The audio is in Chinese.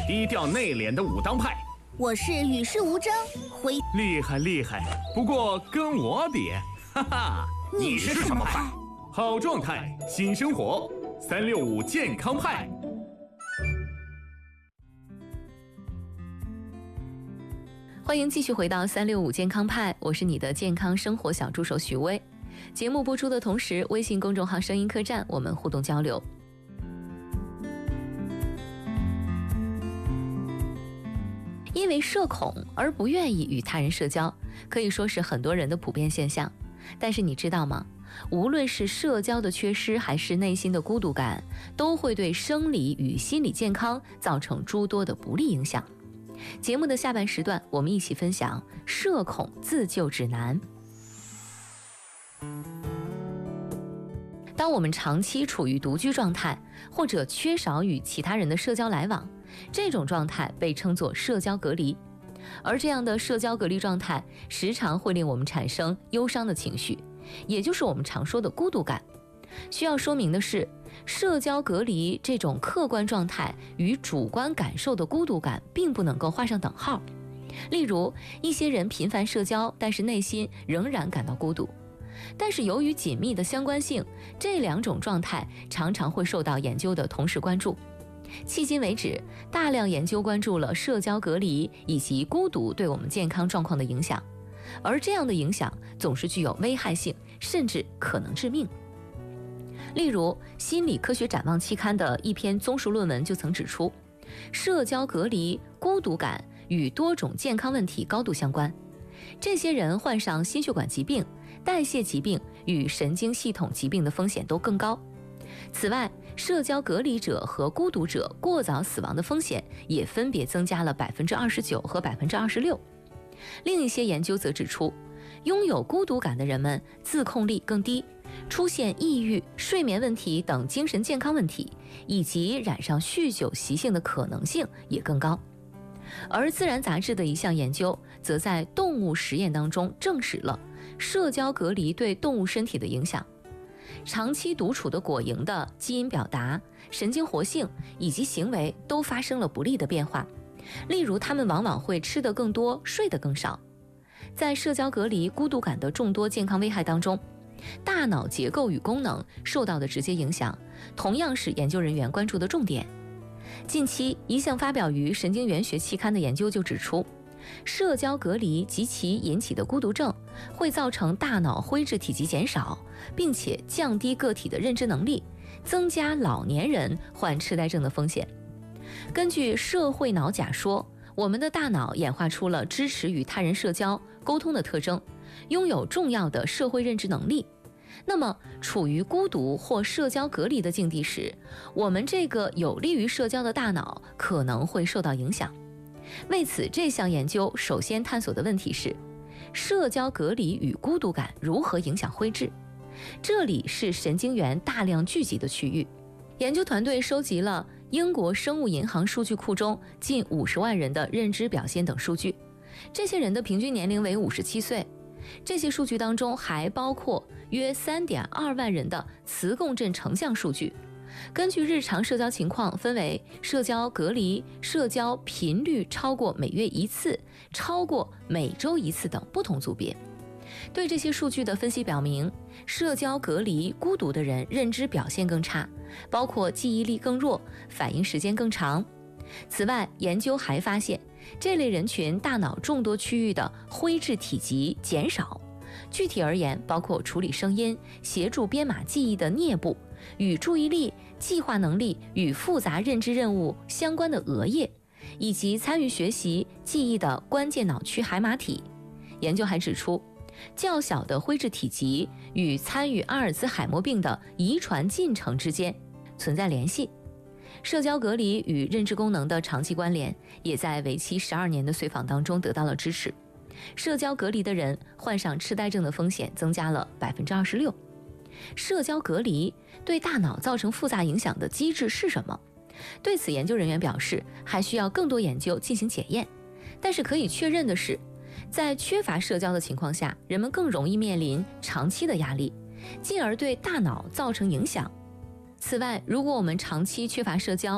低调内敛的武当派。 我是与世无争， 厉害厉害，不过跟我比，哈哈， 你是什么派？ 好状态，新生活，365健康派。 欢迎继续回到365健康派，我是你的健康生活小助手许巍。节目播出的同时，微信公众号声音客栈我们互动交流。因为社恐而不愿意与他人社交，可以说是很多人的普遍现象。但是你知道吗？无论是社交的缺失，还是内心的孤独感，都会对生理与心理健康造成诸多的不利影响。节目的下半时段，我们一起分享社恐自救指南。当我们长期处于独居状态，或者缺少与其他人的社交来往，这种状态被称作社交隔离。而这样的社交隔离状态时常会令我们产生忧伤的情绪，也就是我们常说的孤独感。需要说明的是，社交隔离这种客观状态与主观感受的孤独感并不能够画上等号。例如，一些人频繁社交，但是内心仍然感到孤独。但是由于紧密的相关性，这两种状态常常会受到研究的同时关注。迄今为止，大量研究关注了社交隔离以及孤独对我们健康状况的影响，而这样的影响总是具有危害性，甚至可能致命。例如，《心理科学展望》期刊的一篇综述论文就曾指出，社交隔离、孤独感与多种健康问题高度相关。这些人患上心血管疾病、代谢疾病与神经系统疾病的风险都更高。此外，社交隔离者和孤独者过早死亡的风险也分别增加了29%和26%。另一些研究则指出，拥有孤独感的人们自控力更低，出现抑郁、睡眠问题等精神健康问题，以及染上酗酒习性的可能性也更高。而《自然》杂志的一项研究则在动物实验当中证实了社交隔离对动物身体的影响。长期独处的果蝇的基因表达、神经活性以及行为都发生了不利的变化，例如它们往往会吃得更多，睡得更少。在社交隔离、孤独感的众多健康危害当中，大脑结构与功能受到的直接影响，同样是研究人员关注的重点。近期，一项发表于《神经元学》期刊的研究就指出，社交隔离及其引起的孤独症会造成大脑灰质体积减少，并且降低个体的认知能力，增加老年人患痴呆症的风险。根据社会脑假说，我们的大脑演化出了支持与他人社交、沟通的特征，拥有重要的社会认知能力。那么，处于孤独或社交隔离的境地时，我们这个有利于社交的大脑可能会受到影响。为此，这项研究首先探索的问题是，社交隔离与孤独感如何影响灰质？这里是神经元大量聚集的区域。研究团队收集了英国生物银行数据库中近50万人的认知表现等数据，这些人的平均年龄为57岁。这些数据当中还包括约3.2万人的磁共振成像数据，根据日常社交情况分为社交隔离、社交频率超过每月1次、超过每周1次等不同组别。对这些数据的分析表明，社交隔离、孤独的人认知表现更差，包括记忆力更弱、反应时间更长。此外，研究还发现，这类人群大脑众多区域的灰质体积减少。具体而言，包括处理声音、协助编码记忆的颞部，与注意力、计划能力与复杂认知任务相关的额叶，以及参与学习、记忆的关键脑区海马体。研究还指出，较小的灰质体积与参与阿尔兹海默病的遗传进程之间存在联系。社交隔离与认知功能的长期关联也在为期12年的随访当中得到了支持。社交隔离的人患上痴呆症的风险增加了26%。社交隔离对大脑造成复杂影响的机制是什么？对此，研究人员表示还需要更多研究进行检验。但是可以确认的是，在缺乏社交的情况下，人们更容易面临长期的压力，进而对大脑造成影响。此外，如果我们长期缺乏社交，